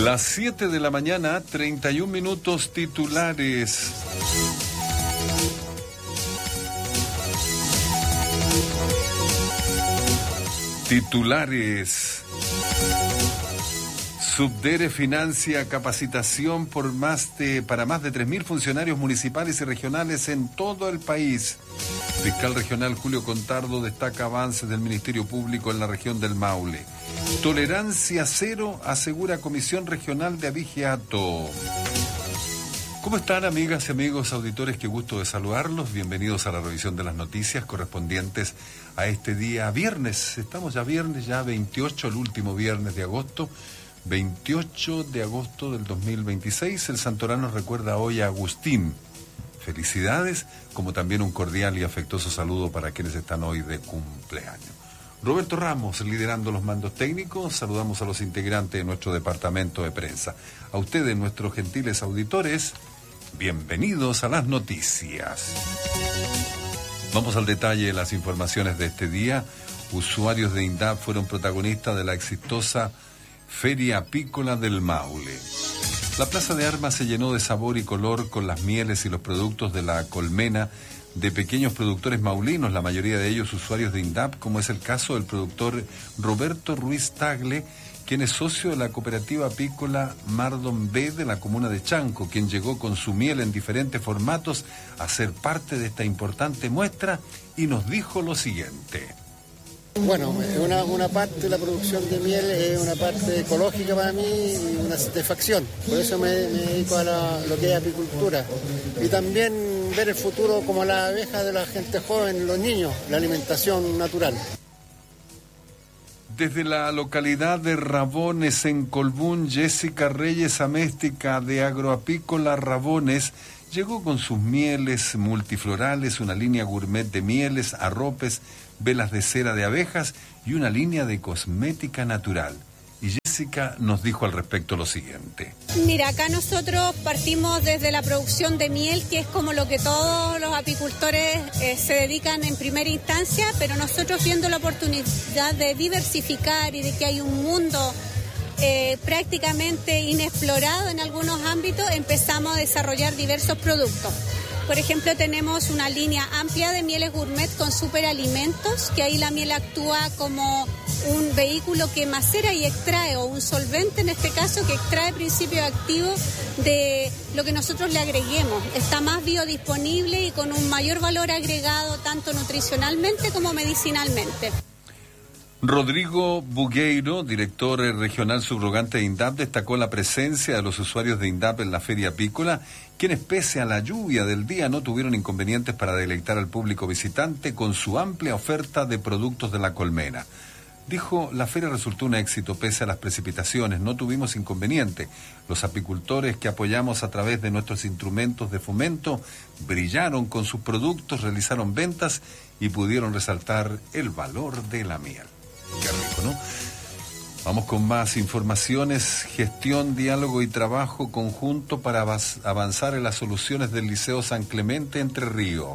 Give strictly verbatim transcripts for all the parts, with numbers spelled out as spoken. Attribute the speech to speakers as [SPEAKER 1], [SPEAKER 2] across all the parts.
[SPEAKER 1] Las siete de la mañana, treinta y un minutos titulares. Titulares. Subdere financia capacitación por más de, para más de tres mil funcionarios municipales y regionales en todo el país. Fiscal regional Julio Contardo destaca avances del Ministerio Público en la región del Maule. Tolerancia cero, asegura Comisión Regional de Abigeato. ¿Cómo están, amigas y amigos auditores? Qué gusto de saludarlos. Bienvenidos a la revisión de las noticias correspondientes a este día viernes. Estamos ya viernes, ya veintiocho, el último viernes de agosto. veintiocho de agosto del dos mil veintiséis. El santorano recuerda hoy a Agustín. Felicidades, como también un cordial y afectuoso saludo para quienes están hoy de cumpleaños. Roberto Ramos, liderando los mandos técnicos. Saludamos a los integrantes de nuestro departamento de prensa. A ustedes, nuestros gentiles auditores, bienvenidos a las noticias. Vamos al detalle de las informaciones de este día. Usuarios de INDAP fueron protagonistas de la exitosa Feria Apícola del Maule. La Plaza de Armas se llenó de sabor y color con las mieles y los productos de la colmena de pequeños productores maulinos, la mayoría de ellos usuarios de INDAP, como es el caso del productor Roberto Ruiz Tagle, quien es socio de la cooperativa apícola Mardon B de la comuna de Chanco, quien llegó con su miel en diferentes formatos a ser parte de esta importante muestra y nos dijo lo siguiente.
[SPEAKER 2] Bueno, una, una parte de la producción de miel es una parte ecológica para mí y una satisfacción. Por eso me, me dedico a la, lo que es apicultura. Y también ver el futuro como la abeja de la gente joven, los niños, la alimentación natural.
[SPEAKER 1] Desde la localidad de Rabones, en Colbún, Jessica Reyes Améstica de Agroapícola Rabones llegó con sus mieles multiflorales, una línea gourmet de mieles, arropes, velas de cera de abejas y una línea de cosmética natural. Y Jessica nos dijo al respecto lo siguiente.
[SPEAKER 3] Mira, acá nosotros partimos desde la producción de miel, que es como lo que todos los apicultores eh, se dedican en primera instancia, pero nosotros viendo la oportunidad de diversificar y de que hay un mundo eh, prácticamente inexplorado en algunos ámbitos, empezamos a desarrollar diversos productos. Por ejemplo, tenemos una línea amplia de mieles gourmet con superalimentos, que ahí la miel actúa como un vehículo que macera y extrae, o un solvente en este caso, que extrae principios activos de lo que nosotros le agreguemos. Está más biodisponible y con un mayor valor agregado tanto nutricionalmente como medicinalmente.
[SPEAKER 1] Rodrigo Bugueiro, director regional subrogante de INDAP, destacó la presencia de los usuarios de INDAP en la Feria Apícola, quienes pese a la lluvia del día no tuvieron inconvenientes para deleitar al público visitante con su amplia oferta de productos de la colmena. Dijo, la feria resultó un éxito pese a las precipitaciones, no tuvimos inconveniente. Los apicultores que apoyamos a través de nuestros instrumentos de fomento brillaron con sus productos, realizaron ventas y pudieron resaltar el valor de la miel. Qué rico, ¿no? Vamos con más informaciones. Gestión, diálogo y trabajo conjunto para avanzar en las soluciones del Liceo San Clemente Entre Ríos.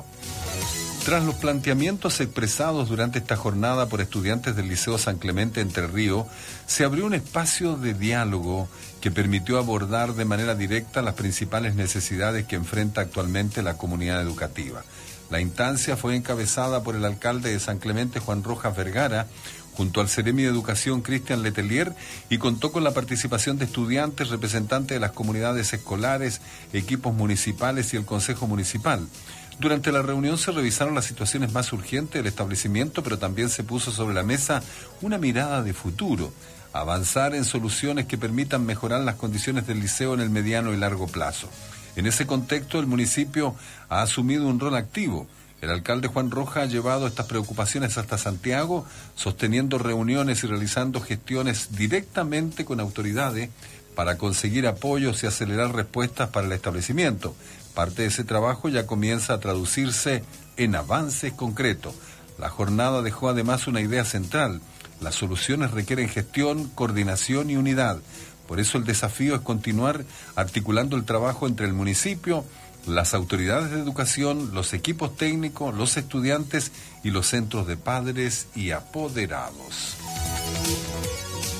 [SPEAKER 1] Tras los planteamientos expresados durante esta jornada por estudiantes del Liceo San Clemente Entre Ríos, se abrió un espacio de diálogo que permitió abordar de manera directa las principales necesidades que enfrenta actualmente la comunidad educativa. La instancia fue encabezada por el alcalde de San Clemente, Juan Rojas Vergara, junto al Seremi de Educación, Cristian Letelier, y contó con la participación de estudiantes, representantes de las comunidades escolares, equipos municipales y el Consejo Municipal. Durante la reunión se revisaron las situaciones más urgentes del establecimiento, pero también se puso sobre la mesa una mirada de futuro, avanzar en soluciones que permitan mejorar las condiciones del liceo en el mediano y largo plazo. En ese contexto, el municipio ha asumido un rol activo. El alcalde Juan Rojas ha llevado estas preocupaciones hasta Santiago, sosteniendo reuniones y realizando gestiones directamente con autoridades para conseguir apoyos y acelerar respuestas para el establecimiento. Parte de ese trabajo ya comienza a traducirse en avances concretos. La jornada dejó además una idea central. Las soluciones requieren gestión, coordinación y unidad. Por eso el desafío es continuar articulando el trabajo entre el municipio, las autoridades de educación, los equipos técnicos, los estudiantes y los centros de padres y apoderados.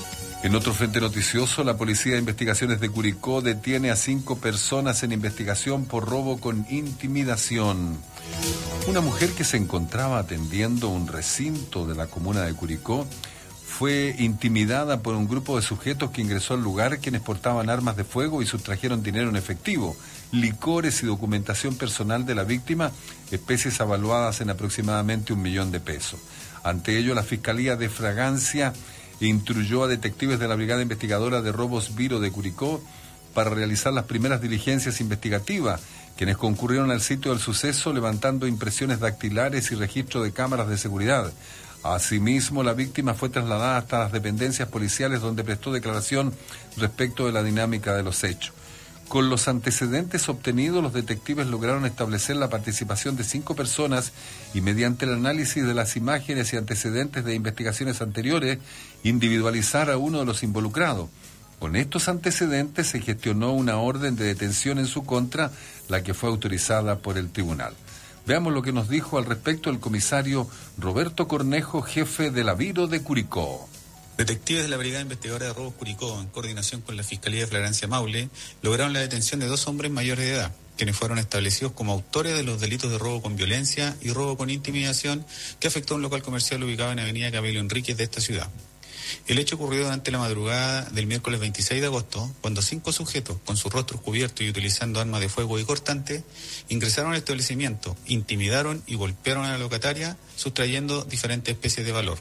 [SPEAKER 1] En otro frente noticioso, la Policía de Investigaciones de Curicó detiene a cinco personas en investigación por robo con intimidación. Una mujer que se encontraba atendiendo un recinto de la comuna de Curicó fue intimidada por un grupo de sujetos que ingresó al lugar, quienes portaban armas de fuego y sustrajeron dinero en efectivo, licores y documentación personal de la víctima, especies avaluadas en aproximadamente un millón de pesos. Ante ello, la Fiscalía de Fragancia instruyó a detectives de la Brigada Investigadora de Robos Viro de Curicó para realizar las primeras diligencias investigativas, quienes concurrieron al sitio del suceso levantando impresiones dactilares y registro de cámaras de seguridad. Asimismo, la víctima fue trasladada hasta las dependencias policiales, donde prestó declaración respecto de la dinámica de los hechos. Con los antecedentes obtenidos, los detectives lograron establecer la participación de cinco personas y, mediante el análisis de las imágenes y antecedentes de investigaciones anteriores, individualizar a uno de los involucrados. Con estos antecedentes se gestionó una orden de detención en su contra, la que fue autorizada por el tribunal. Veamos lo que nos dijo al respecto el comisario Roberto Cornejo, jefe de la Viro de Curicó.
[SPEAKER 4] Detectives de la Brigada Investigadora de Robos Curicó, en coordinación con la Fiscalía de Fragancia Maule, lograron la detención de dos hombres mayores de edad, quienes fueron establecidos como autores de los delitos de robo con violencia y robo con intimidación que afectó a un local comercial ubicado en Avenida Camilo Enríquez de esta ciudad. El hecho ocurrió durante la madrugada del miércoles veintiséis de agosto, cuando cinco sujetos, con sus rostros cubiertos y utilizando armas de fuego y cortantes, ingresaron al establecimiento, intimidaron y golpearon a la locataria, sustrayendo diferentes especies de valor.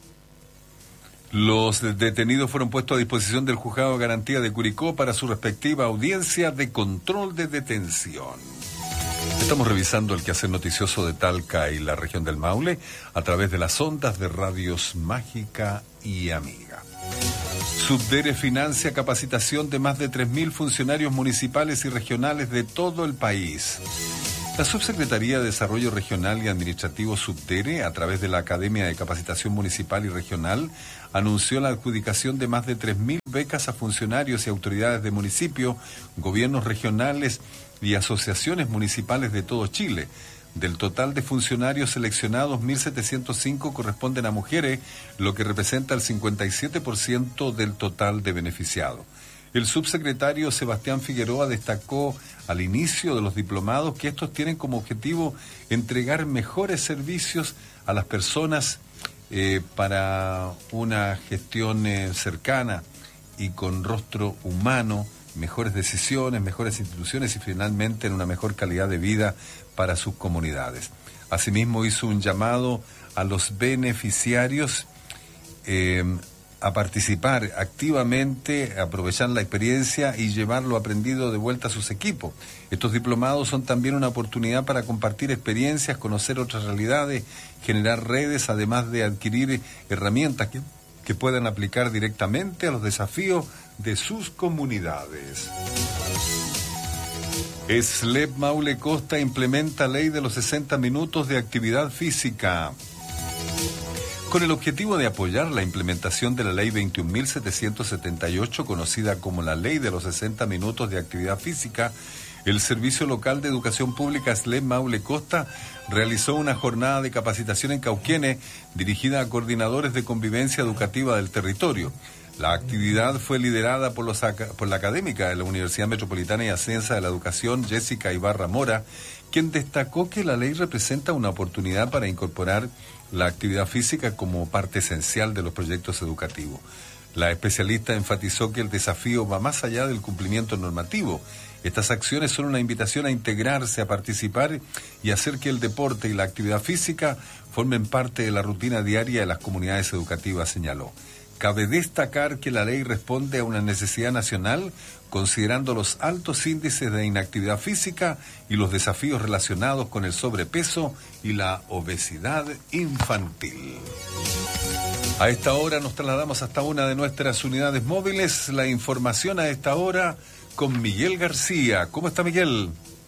[SPEAKER 1] Los detenidos fueron puestos a disposición del Juzgado de Garantía de Curicó para su respectiva audiencia de control de detención. Estamos revisando el quehacer noticioso de Talca y la región del Maule a través de las ondas de radios Mágica y Amiga. Subdere financia capacitación de más de tres mil funcionarios municipales y regionales de todo el país. La Subsecretaría de Desarrollo Regional y Administrativo Subdere, a través de la Academia de Capacitación Municipal y Regional, anunció la adjudicación de más de tres mil becas a funcionarios y autoridades de municipio, gobiernos regionales y asociaciones municipales de todo Chile. Del total de funcionarios seleccionados, mil setecientos cinco corresponden a mujeres, lo que representa el cincuenta y siete por ciento del total de beneficiados. El subsecretario Sebastián Figueroa destacó al inicio de los diplomados que estos tienen como objetivo entregar mejores servicios a las personas eh, para una gestión eh, cercana y con rostro humano, mejores decisiones, mejores instituciones y finalmente en una mejor calidad de vida para sus comunidades. Asimismo hizo un llamado a los beneficiarios eh, a participar activamente, aprovechar la experiencia y llevar lo aprendido de vuelta a sus equipos. Estos diplomados son también una oportunidad para compartir experiencias, conocer otras realidades, generar redes, además de adquirir herramientas que, que puedan aplicar directamente a los desafíos de sus comunidades. S L E P Maule Costa implementa ley de los sesenta minutos de actividad física. Con el objetivo de apoyar la implementación de la Ley veintiún mil setecientos setenta y ocho, conocida como la Ley de los sesenta minutos de actividad física, el Servicio Local de Educación Pública S L E P Maule Costa realizó una jornada de capacitación en Cauquenes dirigida a coordinadores de convivencia educativa del territorio. La actividad fue liderada por, los, por la académica de la Universidad Metropolitana y Ascensa de la Educación, Jessica Ibarra Mora, quien destacó que la ley representa una oportunidad para incorporar la actividad física como parte esencial de los proyectos educativos. La especialista enfatizó que el desafío va más allá del cumplimiento normativo. Estas acciones son una invitación a integrarse, a participar y hacer que el deporte y la actividad física formen parte de la rutina diaria de las comunidades educativas, señaló. Cabe destacar que la ley responde a una necesidad nacional, considerando los altos índices de inactividad física y los desafíos relacionados con el sobrepeso y la obesidad infantil. A esta hora nos trasladamos hasta una de nuestras unidades móviles. La información a esta hora con Miguel García. ¿Cómo está, Miguel?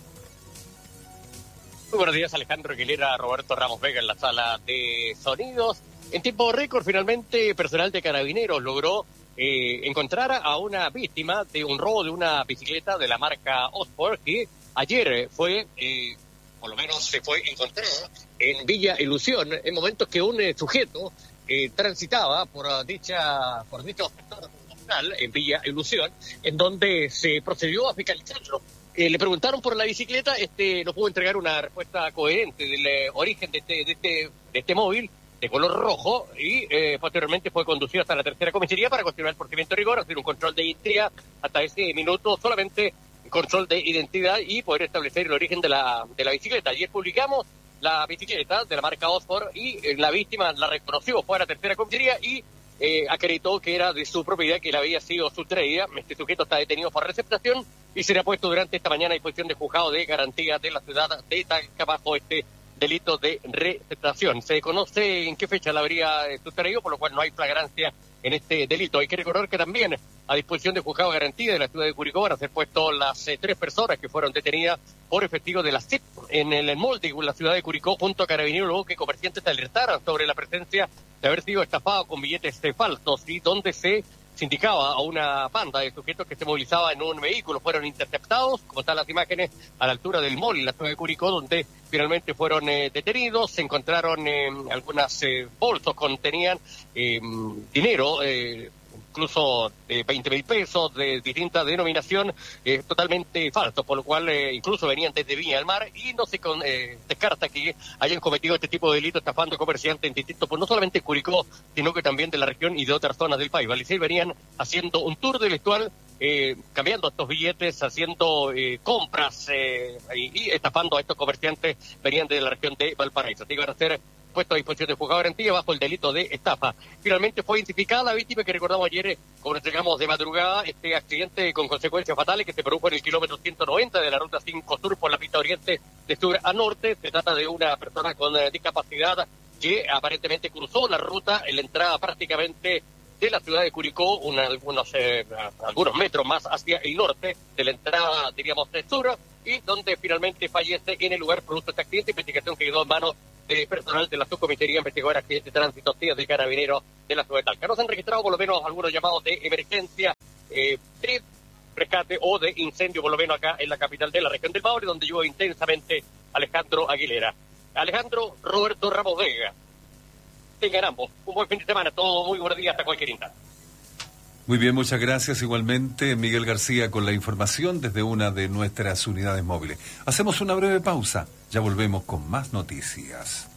[SPEAKER 5] Muy buenos días, Alejandro Aguilera, Roberto Ramos Vega en la sala de sonidos. En tiempo récord, finalmente, personal de Carabineros logró eh, encontrar a una víctima de un robo de una bicicleta de la marca Osport, que ayer fue, eh, por lo menos se fue encontrada en Villa Ilusión, en momentos que un eh, sujeto eh, transitaba por uh, dicha, por dicho sector Nacional, en Villa Ilusión, en donde se procedió a fiscalizarlo. Eh, le preguntaron por la bicicleta, este no pudo entregar una respuesta coherente del eh, origen de este, de, este, de este móvil de color rojo y eh, posteriormente fue conducido hasta la tercera comisaría para continuar el procedimiento de rigor, hacer un control de identidad. Hasta ese minuto solamente control de identidad y poder establecer el origen de la, de la bicicleta. Ayer publicamos la bicicleta de la marca Oxford y eh, la víctima la reconoció, fue a la tercera comisaría y eh, acreditó que era de su propiedad, que le había sido sustraída. Este sujeto está detenido por receptación y será puesto durante esta mañana a disposición de juzgado de garantía de la ciudad de Talca bajo este delito de receptación. Se conoce en qué fecha la habría eh, sustraído, por lo cual no hay flagrancia en este delito. Hay que recordar que también a disposición de juzgado de garantía de la ciudad de Curicó van a ser puestos las eh, tres personas que fueron detenidas por efectivo de la C I P en el molde en la ciudad de Curicó junto a Carabineros, luego que comerciantes alertaran sobre la presencia de haber sido estafado con billetes eh, falsos y donde se se indicaba a una banda de sujetos que se movilizaba en un vehículo. Fueron interceptados, como están las imágenes, a la altura del mall en la ciudad de Curicó, donde finalmente fueron eh, detenidos. Se encontraron eh, algunas eh, bolsos que contenían eh, dinero, eh, incluso de veinte mil pesos de distinta denominación, eh, totalmente falsos, por lo cual eh, incluso venían desde Viña del Mar y no se con, eh, descarta que hayan cometido este tipo de delitos estafando comerciantes en distintos, pues no solamente en Curicó, sino que también de la región y de otras zonas del país. Valdicel venían haciendo un tour delictual, eh, cambiando estos billetes, haciendo eh, compras eh, y, y estafando a estos comerciantes, venían de la región de Valparaíso. Así que van a ser puesto a disposición de juzgado de garantía bajo el delito de estafa. Finalmente fue identificada la víctima que recordamos ayer, como entregamos de madrugada, este accidente con consecuencias fatales que se produjo en el kilómetro ciento noventa de la ruta cinco Sur por la pista oriente de sur a norte. Se trata de una persona con eh, discapacidad que aparentemente cruzó la ruta en la entrada prácticamente de la ciudad de Curicó, una, unos, eh, algunos metros más hacia el norte de la entrada, diríamos, de sur, y donde finalmente fallece en el lugar producto de este accidente. Investigación que quedó en manos de personal de la subcomisaría investigadora de accidentes de tránsito de Carabineros de la ciudad de Talca. Nos han registrado por lo menos algunos llamados de emergencia, eh, de rescate o de incendio, por lo menos acá en la capital de la región del Maule, donde llueve intensamente Alejandro Aguilera. Alejandro Roberto Ramos Vega. Tengan ambos un buen fin de semana, todo muy buenos días hasta cualquier instante.
[SPEAKER 1] Muy bien, muchas gracias. Igualmente, Miguel García con la información desde una de nuestras unidades móviles. Hacemos una breve pausa, ya volvemos con más noticias.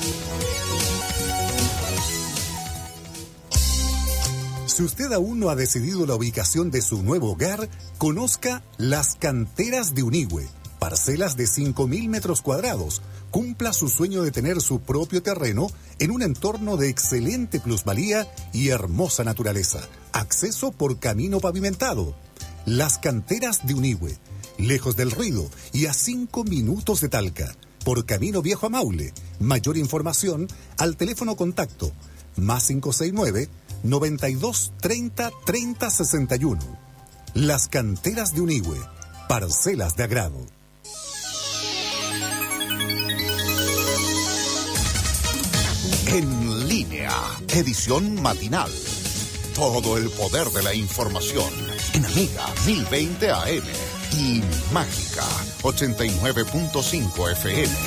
[SPEAKER 6] Si usted aún no ha decidido la ubicación de su nuevo hogar, conozca Las Canteras de Unigüe. Parcelas de cinco mil metros cuadrados. Cumpla su sueño de tener su propio terreno en un entorno de excelente plusvalía y hermosa naturaleza. Acceso por camino pavimentado. Las Canteras de Unigüe. Lejos del ruido y a cinco minutos de Talca. Por camino viejo a Maule. Mayor información al teléfono contacto más cinco seis nueve, noventa y dos, treinta, treinta, sesenta y uno. Las Canteras de Unigüe. Parcelas de agrado.
[SPEAKER 7] En línea, edición matinal. Todo el poder de la información en Amiga mil veinte A M y Mágica ochenta y nueve punto cinco F M.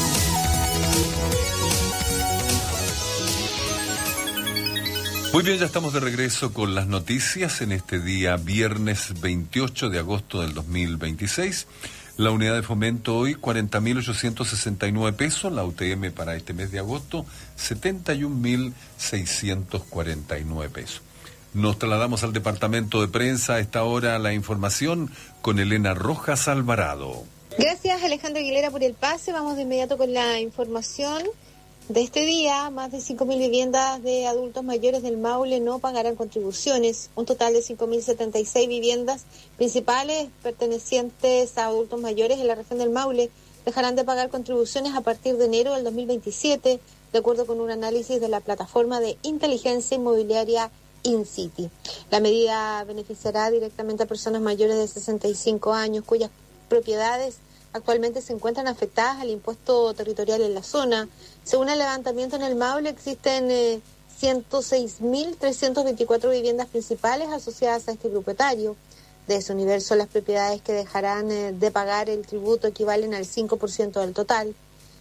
[SPEAKER 1] Muy bien, ya estamos de regreso con las noticias en este día viernes veintiocho de agosto del dos mil veintiséis. La unidad de fomento hoy, cuarenta mil ochocientos sesenta y nueve pesos. La U T M para este mes de agosto, setenta y un mil seiscientos cuarenta y nueve pesos. Nos trasladamos al departamento de prensa a esta hora, la información con Elena Rojas Alvarado.
[SPEAKER 8] Gracias, Alejandro Aguilera, por el pase. Vamos de inmediato con la información de este día. Más de cinco mil viviendas de adultos mayores del Maule no pagarán contribuciones. Un total de cinco mil setenta y seis viviendas principales pertenecientes a adultos mayores en la región del Maule dejarán de pagar contribuciones a partir de enero del dos mil veintisiete, de acuerdo con un análisis de la plataforma de inteligencia inmobiliaria InCity. La medida beneficiará directamente a personas mayores de sesenta y cinco años cuyas propiedades actualmente se encuentran afectadas al impuesto territorial en la zona. Según el levantamiento en el Maule, existen eh, ciento seis mil trescientas veinticuatro viviendas principales asociadas a este grupo etario. De ese universo, las propiedades que dejarán eh, de pagar el tributo equivalen al cinco por ciento del total.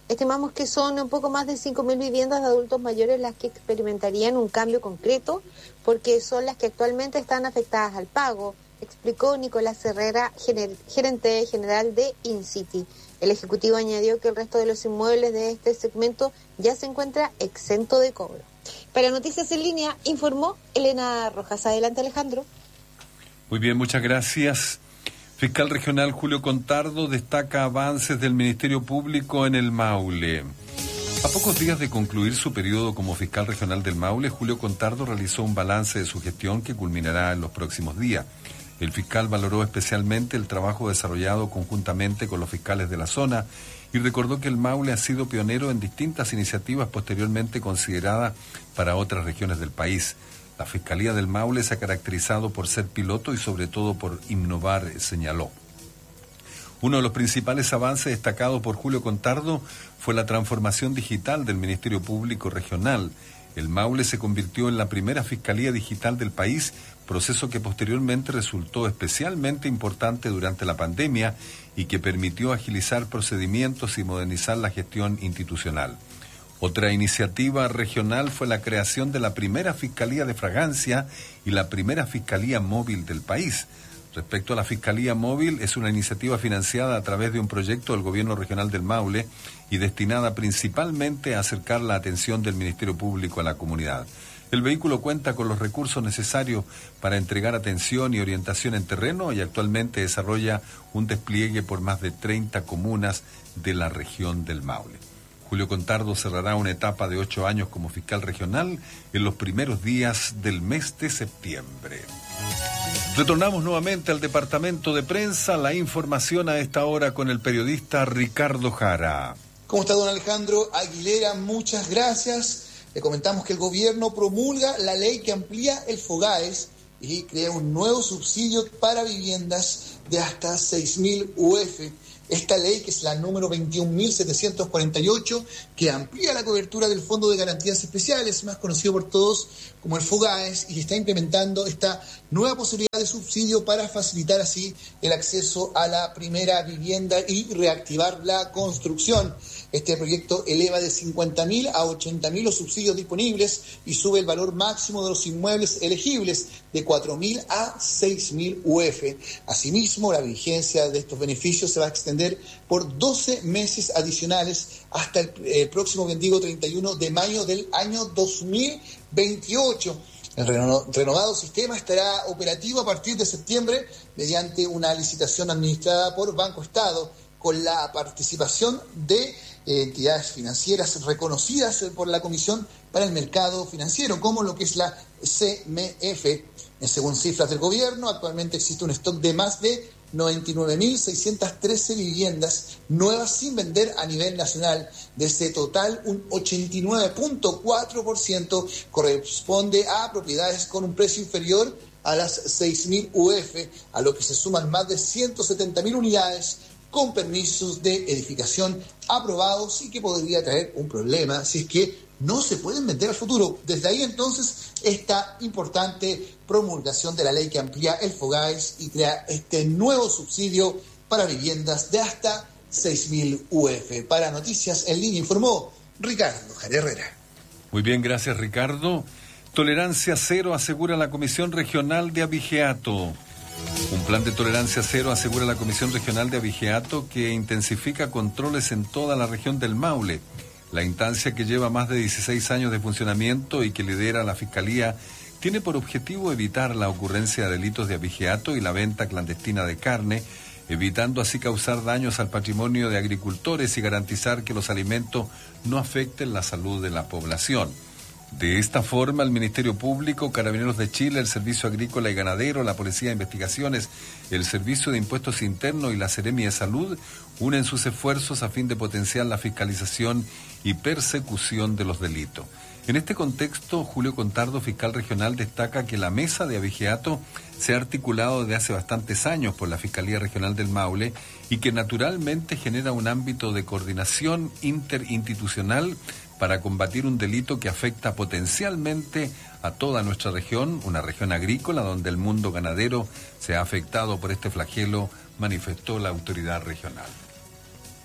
[SPEAKER 8] Estimamos que son un poco más de cinco mil viviendas de adultos mayores las que experimentarían un cambio concreto, porque son las que actualmente están afectadas al pago, explicó Nicolás Herrera, gener- gerente general de InCity. El ejecutivo añadió que el resto de los inmuebles de este segmento ya se encuentra exento de cobro. Para Noticias en Línea, informó Elena Rojas. Adelante, Alejandro.
[SPEAKER 1] Muy bien, muchas gracias. Fiscal regional Julio Contardo destaca avances del Ministerio Público en el Maule. A pocos días de concluir su periodo como fiscal regional del Maule, Julio Contardo realizó un balance de su gestión que culminará en los próximos días. El fiscal valoró especialmente el trabajo desarrollado conjuntamente con los fiscales de la zona y recordó que el Maule ha sido pionero en distintas iniciativas posteriormente consideradas para otras regiones del país. La Fiscalía del Maule se ha caracterizado por ser piloto y sobre todo por innovar, señaló. Uno de los principales avances destacados por Julio Contardo fue la transformación digital del Ministerio Público Regional. El Maule se convirtió en la primera fiscalía digital del país, proceso que posteriormente resultó especialmente importante durante la pandemia y que permitió agilizar procedimientos y modernizar la gestión institucional. Otra iniciativa regional fue la creación de la primera Fiscalía de Fragancia y la primera Fiscalía Móvil del país. Respecto a la Fiscalía Móvil, es una iniciativa financiada a través de un proyecto del Gobierno Regional del Maule y destinada principalmente a acercar la atención del Ministerio Público a la comunidad. El vehículo cuenta con los recursos necesarios para entregar atención y orientación en terreno y actualmente desarrolla un despliegue por más de treinta comunas de la región del Maule. Julio Contardo cerrará una etapa de ocho años como fiscal regional en los primeros días del mes de septiembre. Retornamos nuevamente al departamento de prensa. La información a esta hora con el periodista Ricardo Jara.
[SPEAKER 9] ¿Cómo está, don Alejandro Aguilera? Muchas gracias. Le comentamos que el gobierno promulga la ley que amplía el FOGAES y crea un nuevo subsidio para viviendas de hasta seis mil U F. Esta ley, que es la número veintiún mil setecientos cuarenta y ocho, que amplía la cobertura del Fondo de Garantías Especiales, más conocido por todos como el FOGAES, y está implementando esta nueva posibilidad de subsidio para facilitar así el acceso a la primera vivienda y reactivar la construcción. Este proyecto eleva de cincuenta mil a ochenta mil los subsidios disponibles y sube el valor máximo de los inmuebles elegibles de cuatro mil a seis mil U F. Asimismo, la vigencia de estos beneficios se va a extender por doce meses adicionales hasta el, el próximo, bien digo, treinta y uno de mayo del año dos mil veintiocho. El reno, renovado sistema estará operativo a partir de septiembre mediante una licitación administrada por Banco Estado con la participación de eh, entidades financieras reconocidas por la Comisión para el Mercado Financiero, como lo que es la C M F. Según cifras del gobierno, actualmente existe un stock de más de noventa y nueve mil seiscientas trece viviendas nuevas sin vender a nivel nacional. De ese total, un ochenta y nueve punto cuatro por ciento corresponde a propiedades con un precio inferior a las seis mil U F, a lo que se suman más de ciento setenta mil unidades con permisos de edificación aprobados y que podría traer un problema si es que no se pueden vender al futuro. Desde ahí entonces esta importante promulgación de la ley que amplía el FOGAES y crea este nuevo subsidio para viviendas de hasta seis mil U F. Para Noticias en Línea informó Ricardo Jara Herrera.
[SPEAKER 1] Muy bien, gracias Ricardo. Tolerancia cero asegura la Comisión Regional de Abigeato. Un plan de tolerancia cero asegura la Comisión Regional de Abigeato que intensifica controles en toda la región del Maule. La instancia, que lleva más de dieciséis años de funcionamiento y que lidera la Fiscalía, tiene por objetivo evitar la ocurrencia de delitos de abigeato y la venta clandestina de carne, evitando así causar daños al patrimonio de agricultores y garantizar que los alimentos no afecten la salud de la población. De esta forma, el Ministerio Público, Carabineros de Chile, el Servicio Agrícola y Ganadero, la Policía de Investigaciones, el Servicio de Impuestos Internos y la Seremi de Salud unen sus esfuerzos a fin de potenciar la fiscalización y persecución de los delitos. En este contexto, Julio Contardo, fiscal regional, destaca que la mesa de abigeato se ha articulado desde hace bastantes años por la Fiscalía Regional del Maule y que naturalmente genera un ámbito de coordinación interinstitucional para combatir un delito que afecta potencialmente a toda nuestra región, una región agrícola donde el mundo ganadero se ha afectado por este flagelo, manifestó la autoridad regional.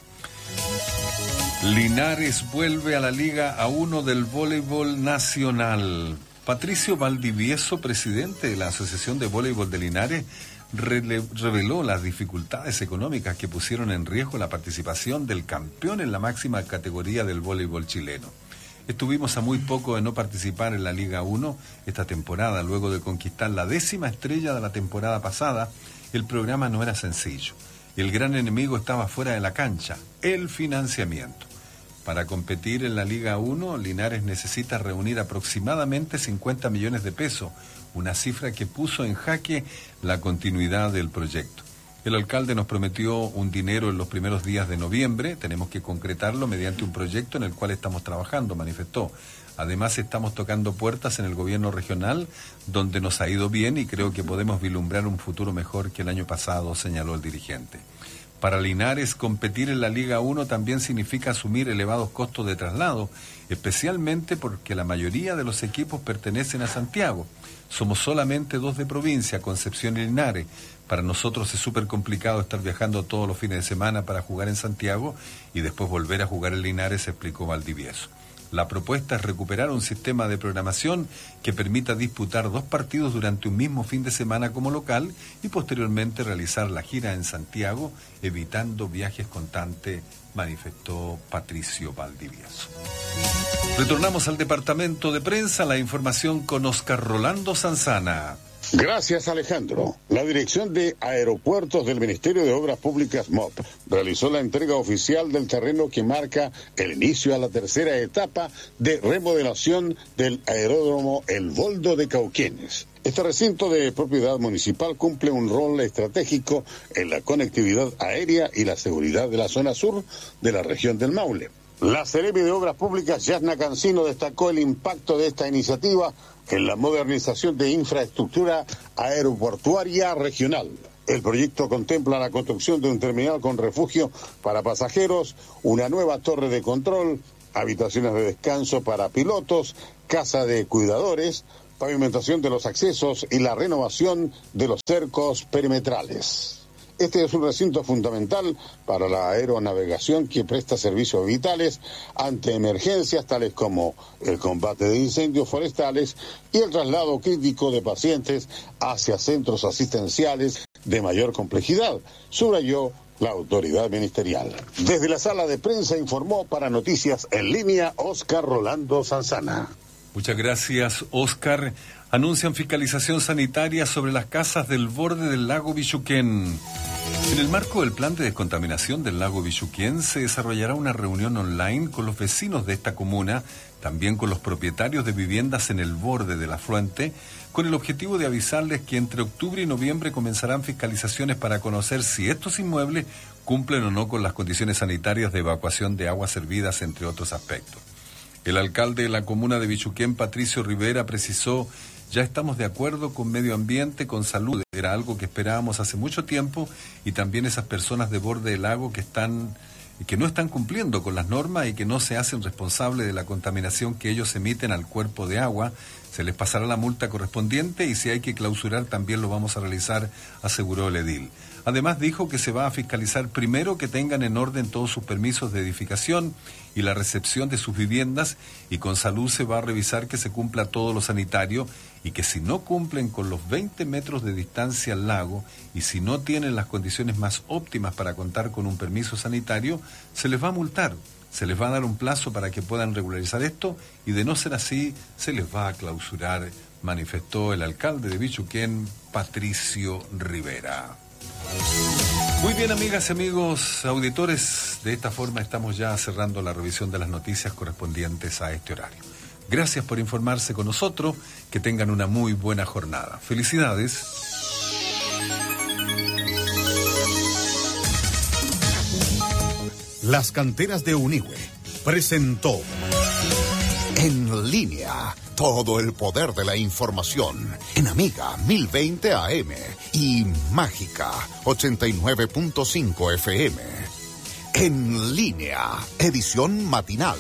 [SPEAKER 1] Linares vuelve a la Liga A uno del voleibol nacional. Patricio Valdivieso, presidente de la Asociación de Voleibol de Linares, rele- reveló las dificultades económicas que pusieron en riesgo la participación del campeón en la máxima categoría del voleibol chileno. Estuvimos a muy poco de no participar en la Liga uno esta temporada. Luego de conquistar la décima estrella de la temporada pasada, el programa no era sencillo. El gran enemigo estaba fuera de la cancha, el financiamiento. Para competir en la Liga uno, Linares necesita reunir aproximadamente cincuenta millones de pesos, una cifra que puso en jaque la continuidad del proyecto. El alcalde nos prometió un dinero en los primeros días de noviembre, tenemos que concretarlo mediante un proyecto en el cual estamos trabajando, manifestó. Además, estamos tocando puertas en el gobierno regional, donde nos ha ido bien y creo que podemos vislumbrar un futuro mejor que el año pasado, señaló el dirigente. Para Linares, competir en la Liga uno también significa asumir elevados costos de traslado, especialmente porque la mayoría de los equipos pertenecen a Santiago. Somos solamente dos de provincia, Concepción y Linares. Para nosotros es súper complicado estar viajando todos los fines de semana para jugar en Santiago y después volver a jugar en Linares, explicó Valdivieso. La propuesta es recuperar un sistema de programación que permita disputar dos partidos durante un mismo fin de semana como local y posteriormente realizar la gira en Santiago, evitando viajes constantes, manifestó Patricio Valdivieso. Retornamos al departamento de prensa, la información con Oscar Rolando Sanzana.
[SPEAKER 10] Gracias, Alejandro. La Dirección de Aeropuertos del Ministerio de Obras Públicas, M O P, realizó la entrega oficial del terreno que marca el inicio a la tercera etapa de remodelación del aeródromo El Boldo de Cauquenes. Este recinto de propiedad municipal cumple un rol estratégico en la conectividad aérea y la seguridad de la zona sur de la región del Maule. La Seremi de Obras Públicas, Yasna Cancino, destacó el impacto de esta iniciativa en la modernización de infraestructura aeroportuaria regional. El proyecto contempla la construcción de un terminal con refugio para pasajeros, una nueva torre de control, habitaciones de descanso para pilotos, casa de cuidadores, pavimentación de los accesos y la renovación de los cercos perimetrales. Este es un recinto fundamental para la aeronavegación que presta servicios vitales ante emergencias tales como el combate de incendios forestales y el traslado crítico de pacientes hacia centros asistenciales de mayor complejidad, subrayó la autoridad ministerial. Desde la sala de prensa informó para Noticias en Línea Oscar Rolando Sanzana.
[SPEAKER 1] Muchas gracias, Oscar. Anuncian fiscalización sanitaria sobre las casas del borde del lago Bichuquén. En el marco del plan de descontaminación del lago Bichuquén se desarrollará una reunión online con los vecinos de esta comuna, también con los propietarios de viviendas en el borde del afluente, con el objetivo de avisarles que entre octubre y noviembre comenzarán fiscalizaciones para conocer si estos inmuebles cumplen o no con las condiciones sanitarias de evacuación de aguas servidas, entre otros aspectos. El alcalde de la comuna de Bichuquén, Patricio Rivera, precisó: ya estamos de acuerdo con medio ambiente, con salud. Era algo que esperábamos hace mucho tiempo, y también esas personas de borde del lago que están, que no están cumpliendo con las normas y que no se hacen responsables de la contaminación que ellos emiten al cuerpo de agua, se les pasará la multa correspondiente y si hay que clausurar también lo vamos a realizar, aseguró el edil. Además dijo que se va a fiscalizar primero que tengan en orden todos sus permisos de edificación y la recepción de sus viviendas, y con salud se va a revisar que se cumpla todo lo sanitario y que si no cumplen con los veinte metros de distancia al lago y si no tienen las condiciones más óptimas para contar con un permiso sanitario, se les va a multar. Se les va a dar un plazo para que puedan regularizar esto y de no ser así, se les va a clausurar, manifestó el alcalde de Bichuquén, Patricio Rivera. Muy bien, amigas y amigos auditores, de esta forma estamos ya cerrando la revisión de las noticias correspondientes a este horario. Gracias por informarse con nosotros, que tengan una muy buena jornada. Felicidades.
[SPEAKER 6] Las Canteras de Unigüe presentó
[SPEAKER 7] En Línea, todo el poder de la información en Amiga mil veinte A M y Mágica ochenta y nueve punto cinco F M. En Línea, edición matinal.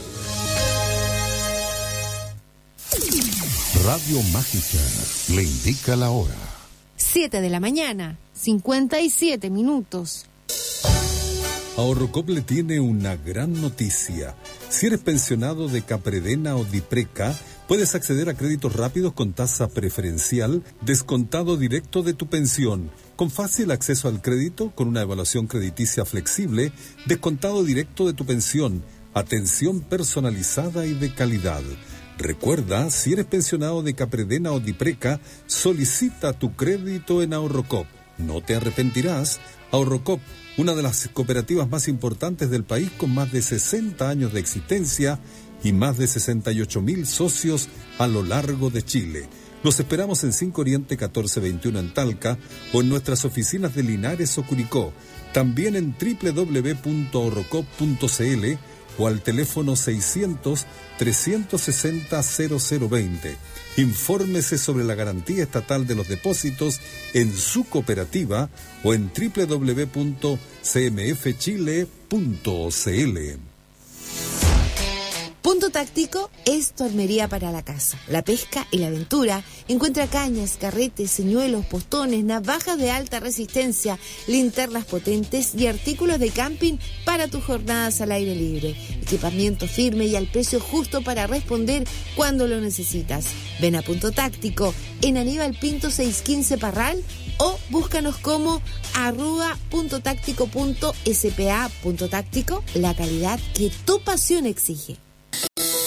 [SPEAKER 6] Radio Mágica le indica la hora.
[SPEAKER 11] siete de la mañana, cincuenta y siete minutos.
[SPEAKER 1] Ahorrocop le tiene una gran noticia. Si eres pensionado de Capredena o Dipreca, puedes acceder a créditos rápidos con tasa preferencial, descontado directo de tu pensión, con fácil acceso al crédito, con una evaluación crediticia flexible, descontado directo de tu pensión, atención personalizada y de calidad. Recuerda, si eres pensionado de Capredena o Dipreca, solicita tu crédito en Ahorrocop. No te arrepentirás. Ahorrocop, una de las cooperativas más importantes del país con más de sesenta años de existencia y más de sesenta y ocho mil socios a lo largo de Chile. Los esperamos en cinco Oriente catorce veintiuno en Talca o en nuestras oficinas de Linares o Curicó. También en doble u doble u doble u punto ahorrocop punto c l o al teléfono seiscientos, trescientos sesenta, cero cero veinte. Infórmese sobre la garantía estatal de los depósitos en su cooperativa o en doble u doble u doble u punto c m f chile punto c l.
[SPEAKER 11] Punto Táctico es tu armería para la casa, la pesca y la aventura. Encuentra cañas, carretes, señuelos, postones, navajas de alta resistencia, linternas potentes y artículos de camping para tus jornadas al aire libre. Equipamiento firme y al precio justo para responder cuando lo necesitas. Ven a Punto Táctico en Aníbal Pinto seiscientos quince Parral o búscanos como arroba punto táctico punto s p a. Punto Táctico, la calidad que tu pasión exige.